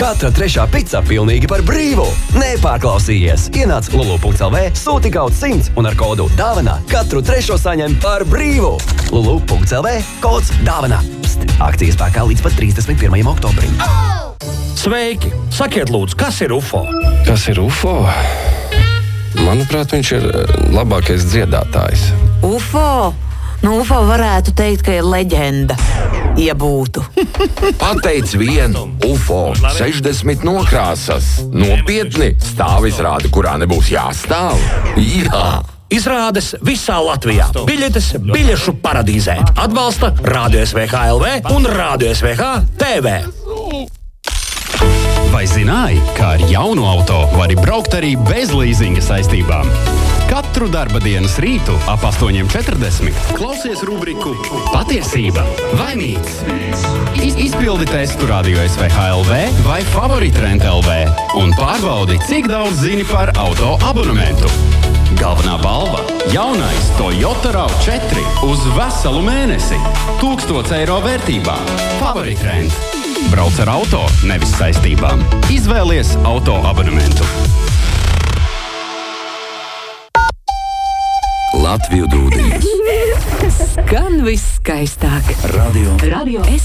Katra trešā pica pilnīgi par brīvu. Nepārklausījies. Ienāc lulu.lv, sūti kaut 100 un ar kodu DAVANA katru trešo saņem par brīvu. Lulu.lv, kods DAVANA. Akcijas spēkā līdz pat 31. oktobrim. Sveiki! Sakiet lūdzu, kas ir UFO? Kas ir UFO? Manuprāt, viņš ir labākais dziedātājs. UFO? UFO varētu teikt, ka ir leģenda, ja būtu. Pateic vienu, UFO 60 nokrāsas. Nopietni, stāvizrāde, kurā nebūs jāstāv. Jā! Izrādes visā Latvijā. Biļetes biļešu paradīzē. Atbalsta Radio SVH LV un Radio SVH TV. Vai zināji, ka ar jaunu auto vari braukt arī bez līzinga saistībām? Katru darba dienas rītu ap 8:40 klausies rubriku Patiesība vai mīts. Izpildi testu Radio SVH LV vai Favoritrent LV un pārbaudi, cik daudz zini par auto abonementu. Galvenā balva – jaunais Toyota RAV4 uz veselu mēnesi. 1000 eiro vērtībā. Favoritrent. Brauc ar auto, nevis saistībām. Izvēlies auto abonementu. Latviju dūdījums. Skan viss skaistāk. Radio.